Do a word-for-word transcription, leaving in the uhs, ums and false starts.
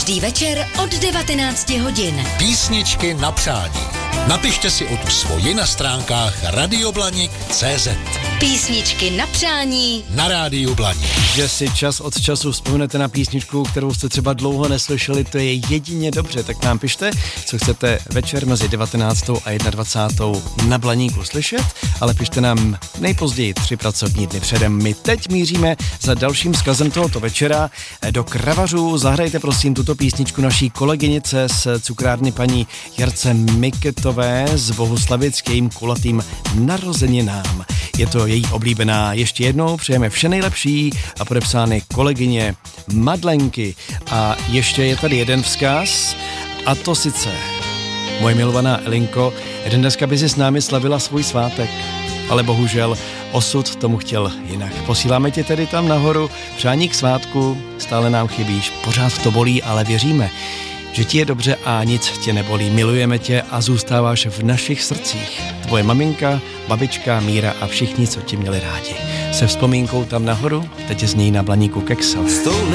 Vždy večer od devatenácti hodin. Písničky na přání. Napište si o tu svoji na stránkách radioblanik tečka cé zet. Písničky na přání Na rádiu Blaník. Že si čas od času vzpomenete na písničku, kterou jste třeba dlouho neslyšeli, to je jedině dobře, tak nám pište, co chcete večer mezi devatenáctou a dvacátou první na Blaníku slyšet, ale pište nám nejpozději tři pracovní dny předem. My teď míříme za dalším vzkazem tohoto večera do Kravařů. Zahrajte prosím tuto písničku naší kolegynice z cukrárny paní Jarce Miketové z Bohuslavic k jejím kulatým narozeninám. Je to její oblíbená. Ještě jednou přejeme vše nejlepší a podepsány kolegyně Madlenky. A ještě je tady jeden vzkaz, a to sice moje milovaná Elinko, dneska by si s námi slavila svůj svátek, ale bohužel osud tomu chtěl jinak. Posíláme tě tedy tam nahoru, přání k svátku, stále nám chybíš, pořád to bolí, ale věříme, že ti je dobře a nic tě nebolí. Milujeme tě a zůstáváš v našich srdcích. Tvoje maminka, babička, Míra a všichni, co tě měli rádi. Se vzpomínkou tam nahoru, teď je z něj na Blaníku Keksel.